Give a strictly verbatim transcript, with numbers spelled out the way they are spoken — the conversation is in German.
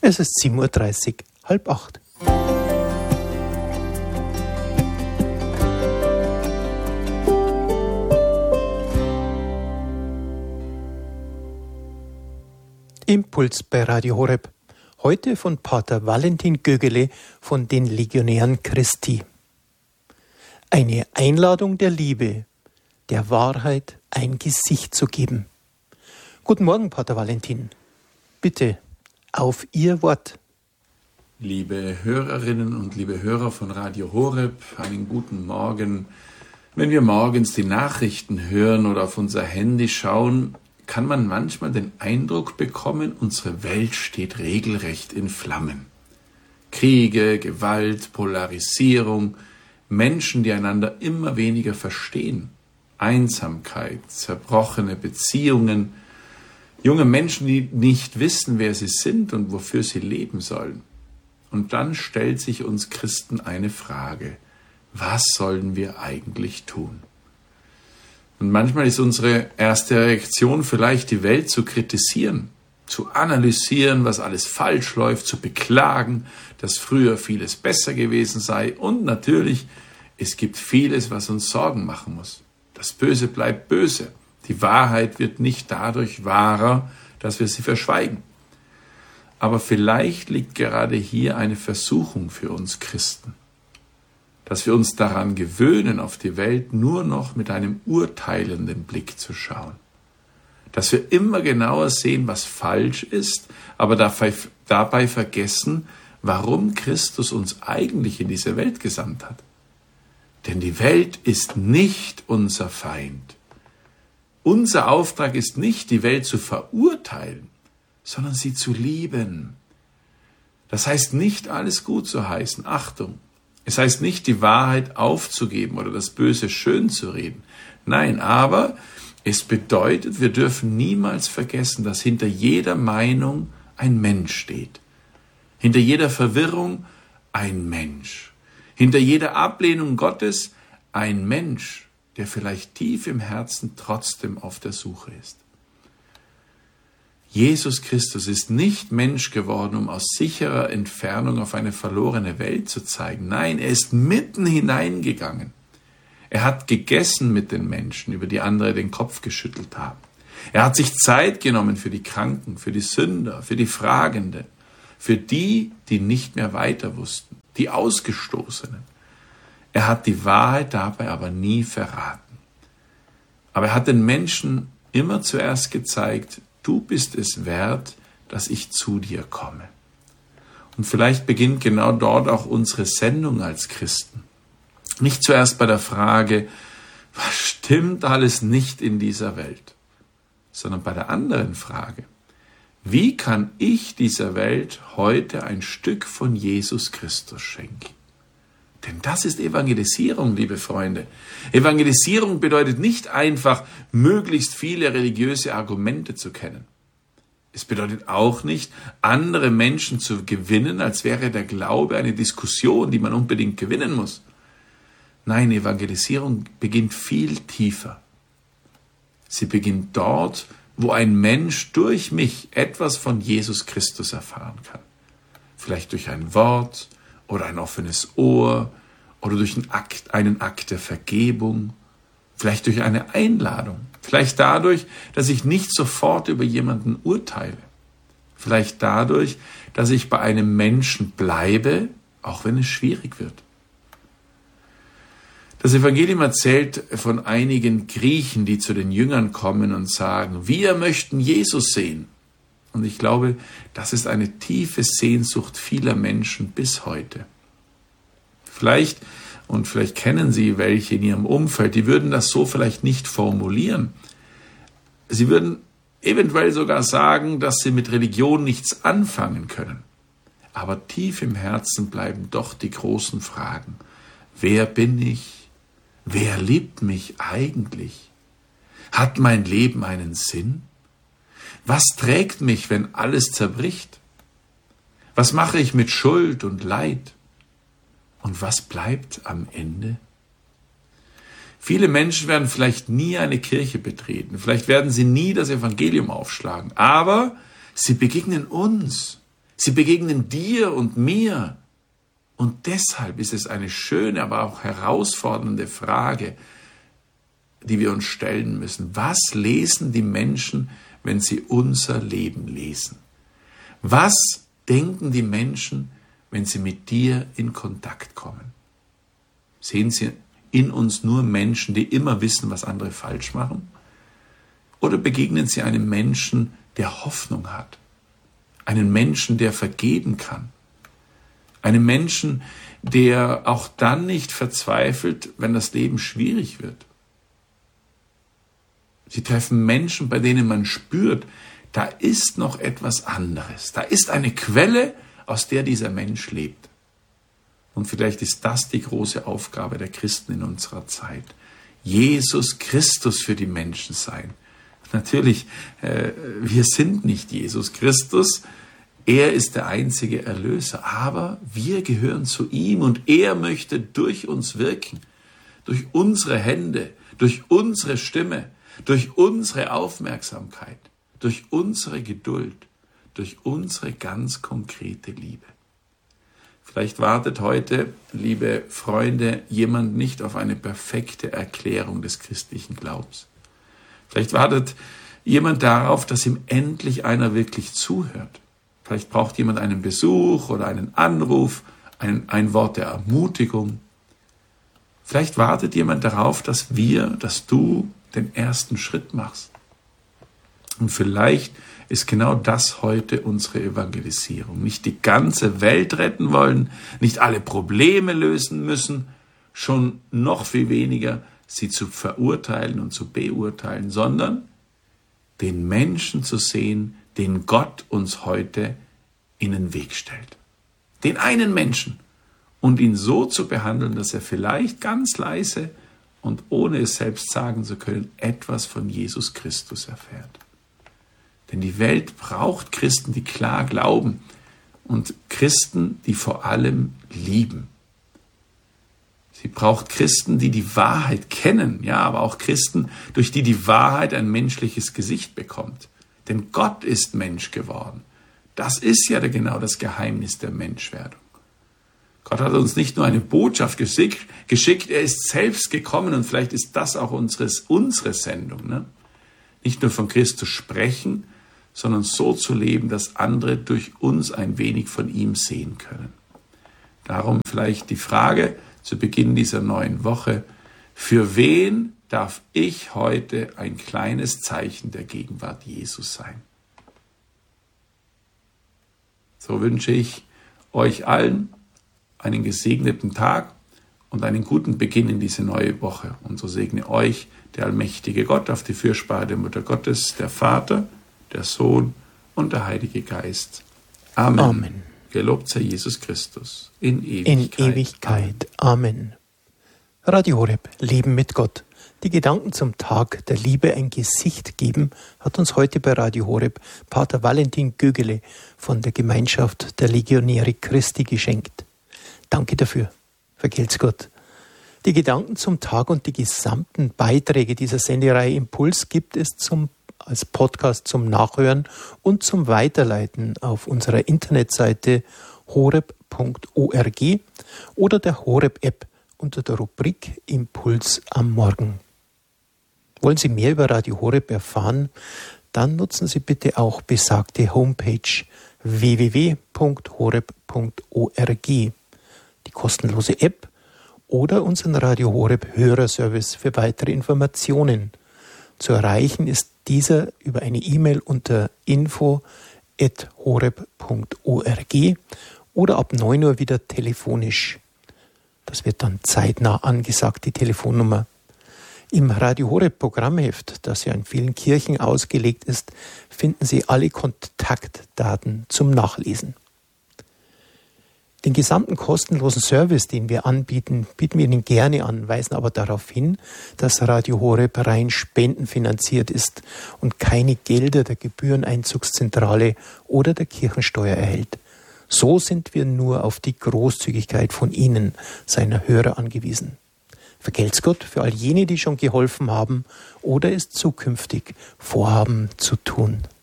Es ist sieben Uhr dreißig, halb acht. Impuls bei Radio Horeb. Heute von Pater Valentin Gögele von den Legionären Christi. Eine Einladung der Liebe, der Wahrheit ein Gesicht zu geben. Guten Morgen, Pater Valentin. Bitte, auf Ihr Wort. Liebe Hörerinnen und liebe Hörer von Radio Horeb, einen guten Morgen. Wenn wir morgens die Nachrichten hören oder auf unser Handy schauen, kann man manchmal den Eindruck bekommen, unsere Welt steht regelrecht in Flammen. Kriege, Gewalt, Polarisierung, Menschen, die einander immer weniger verstehen, Einsamkeit, zerbrochene Beziehungen, junge Menschen, die nicht wissen, wer sie sind und wofür sie leben sollen. Und dann stellt sich uns Christen eine Frage: Was sollen wir eigentlich tun? Und manchmal ist unsere erste Reaktion vielleicht, die Welt zu kritisieren, zu analysieren, was alles falsch läuft, zu beklagen, dass früher vieles besser gewesen sei. Und natürlich, es gibt vieles, was uns Sorgen machen muss. Das Böse bleibt böse. Die Wahrheit wird nicht dadurch wahrer, dass wir sie verschweigen. Aber vielleicht liegt gerade hier eine Versuchung für uns Christen, dass wir uns daran gewöhnen, auf die Welt nur noch mit einem urteilenden Blick zu schauen. Dass wir immer genauer sehen, was falsch ist, aber dabei, dabei vergessen, warum Christus uns eigentlich in diese Welt gesandt hat. Denn die Welt ist nicht unser Feind. Unser Auftrag ist nicht, die Welt zu verurteilen, sondern sie zu lieben. Das heißt nicht, alles gut zu heißen. Achtung! Es heißt nicht, die Wahrheit aufzugeben oder das Böse schön zu reden. Nein, aber es bedeutet, wir dürfen niemals vergessen, dass hinter jeder Meinung ein Mensch steht. Hinter jeder Verwirrung ein Mensch. Hinter jeder Ablehnung Gottes ein Mensch, der vielleicht tief im Herzen trotzdem auf der Suche ist. Jesus Christus ist nicht Mensch geworden, um aus sicherer Entfernung auf eine verlorene Welt zu zeigen. Nein, er ist mitten hineingegangen. Er hat gegessen mit den Menschen, über die andere den Kopf geschüttelt haben. Er hat sich Zeit genommen für die Kranken, für die Sünder, für die Fragenden, für die, die nicht mehr weiter wussten, die Ausgestoßenen. Er hat die Wahrheit dabei aber nie verraten. Aber er hat den Menschen immer zuerst gezeigt: Du bist es wert, dass ich zu dir komme. Und vielleicht beginnt genau dort auch unsere Sendung als Christen. Nicht zuerst bei der Frage, was stimmt alles nicht in dieser Welt, sondern bei der anderen Frage: Wie kann ich dieser Welt heute ein Stück von Jesus Christus schenken? Denn das ist Evangelisierung, liebe Freunde. Evangelisierung bedeutet nicht einfach, möglichst viele religiöse Argumente zu kennen. Es bedeutet auch nicht, andere Menschen zu gewinnen, als wäre der Glaube eine Diskussion, die man unbedingt gewinnen muss. Nein, Evangelisierung beginnt viel tiefer. Sie beginnt dort, wo ein Mensch durch mich etwas von Jesus Christus erfahren kann. Vielleicht durch ein Wort oder ein offenes Ohr oder durch einen Akt, einen Akt der Vergebung, vielleicht durch eine Einladung, vielleicht dadurch, dass ich nicht sofort über jemanden urteile, vielleicht dadurch, dass ich bei einem Menschen bleibe, auch wenn es schwierig wird. Das Evangelium erzählt von einigen Griechen, die zu den Jüngern kommen und sagen: Wir möchten Jesus sehen. Und ich glaube, das ist eine tiefe Sehnsucht vieler Menschen bis heute. Vielleicht, und vielleicht kennen Sie welche in Ihrem Umfeld, die würden das so vielleicht nicht formulieren. Sie würden eventuell sogar sagen, dass sie mit Religion nichts anfangen können. Aber tief im Herzen bleiben doch die großen Fragen. Wer bin ich? Wer liebt mich eigentlich? Hat mein Leben einen Sinn? Was trägt mich, wenn alles zerbricht? Was mache ich mit Schuld und Leid? Und was bleibt am Ende? Viele Menschen werden vielleicht nie eine Kirche betreten, vielleicht werden sie nie das Evangelium aufschlagen, aber sie begegnen uns. Sie begegnen dir und mir. Und deshalb ist es eine schöne, aber auch herausfordernde Frage, die wir uns stellen müssen. Was lesen die Menschen, wenn sie unser Leben lesen? Was denken die Menschen, wenn sie mit dir in Kontakt kommen? Sehen sie in uns nur Menschen, die immer wissen, was andere falsch machen? Oder begegnen sie einem Menschen, der Hoffnung hat? Einen Menschen, der vergeben kann? Einen Menschen, der auch dann nicht verzweifelt, wenn das Leben schwierig wird? Sie treffen Menschen, bei denen man spürt, da ist noch etwas anderes. Da ist eine Quelle, aus der dieser Mensch lebt. Und vielleicht ist das die große Aufgabe der Christen in unserer Zeit. Jesus Christus für die Menschen sein. Natürlich, äh, wir sind nicht Jesus Christus. Er ist der einzige Erlöser. Aber wir gehören zu ihm und er möchte durch uns wirken. Durch unsere Hände, durch unsere Stimme, durch unsere Aufmerksamkeit, durch unsere Geduld, durch unsere ganz konkrete Liebe. Vielleicht wartet heute, liebe Freunde, jemand nicht auf eine perfekte Erklärung des christlichen Glaubens. Vielleicht wartet jemand darauf, dass ihm endlich einer wirklich zuhört. Vielleicht braucht jemand einen Besuch oder einen Anruf, ein, ein Wort der Ermutigung. Vielleicht wartet jemand darauf, dass wir, dass du den ersten Schritt machst. Und vielleicht ist genau das heute unsere Evangelisierung. Nicht die ganze Welt retten wollen, nicht alle Probleme lösen müssen, schon noch viel weniger sie zu verurteilen und zu beurteilen, sondern den Menschen zu sehen, den Gott uns heute in den Weg stellt. Den einen Menschen. Und ihn so zu behandeln, dass er vielleicht ganz leise und ohne es selbst sagen zu können, etwas von Jesus Christus erfährt. Denn die Welt braucht Christen, die klar glauben und Christen, die vor allem lieben. Sie braucht Christen, die die Wahrheit kennen, ja, aber auch Christen, durch die die Wahrheit ein menschliches Gesicht bekommt. Denn Gott ist Mensch geworden. Das ist ja genau das Geheimnis der Menschwerdung. Gott hat uns nicht nur eine Botschaft geschickt, er ist selbst gekommen und vielleicht ist das auch unseres, unsere Sendung. Ne? Nicht nur von Christus sprechen, sondern so zu leben, dass andere durch uns ein wenig von ihm sehen können. Darum vielleicht die Frage zu Beginn dieser neuen Woche: Für wen darf ich heute ein kleines Zeichen der Gegenwart Jesus sein? So wünsche ich euch allen einen gesegneten Tag und einen guten Beginn in diese neue Woche. Und so segne euch der allmächtige Gott auf die Fürsprache der Mutter Gottes, der Vater, der Sohn und der Heilige Geist. Amen. Amen. Gelobt sei Jesus Christus in Ewigkeit. In Ewigkeit. Amen. Radio Horeb, Leben mit Gott. Die Gedanken zum Tag der Liebe ein Gesicht geben, hat uns heute bei Radio Horeb Pater Valentin Gögele von der Gemeinschaft der Legionäre Christi geschenkt. Danke dafür. Vergelt's Gott. Die Gedanken zum Tag und die gesamten Beiträge dieser Sendereihe Impuls gibt es zum, als Podcast zum Nachhören und zum Weiterleiten auf unserer Internetseite horeb punkt org oder der Horeb-App unter der Rubrik Impuls am Morgen. Wollen Sie mehr über Radio Horeb erfahren? Dann nutzen Sie bitte auch besagte Homepage w w w punkt horeb punkt org, die kostenlose App oder unseren Radio Horeb Hörerservice für weitere Informationen. Zu erreichen ist dieser über eine E-Mail unter info at horeb punkt org oder ab neun Uhr wieder telefonisch. Das wird dann zeitnah angesagt, die Telefonnummer. Im Radio Horeb Programmheft, das ja in vielen Kirchen ausgelegt ist, finden Sie alle Kontaktdaten zum Nachlesen. Den gesamten kostenlosen Service, den wir anbieten, bieten wir Ihnen gerne an, weisen aber darauf hin, dass Radio Horeb rein spendenfinanziert ist und keine Gelder der Gebühreneinzugszentrale oder der Kirchensteuer erhält. So sind wir nur auf die Großzügigkeit von Ihnen, seiner Hörer, angewiesen. Vergelt's Gott für all jene, die schon geholfen haben oder es zukünftig vorhaben zu tun.